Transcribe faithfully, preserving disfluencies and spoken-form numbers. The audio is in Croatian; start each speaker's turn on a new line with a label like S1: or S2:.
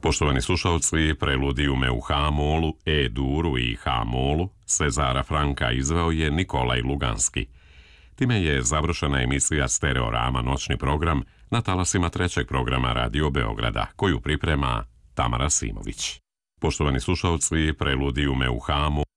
S1: Poštovani slušalci, preludijume u H-molu, E-duru i H-molu Cezara Franka izveo je Nikolaj Luganski. Time je završena emisija Stereorama noćni program na talasima trećeg programa Radio Beograda, koju priprema Tamara Simović. Poštovani slušalci, preludijume u H-molu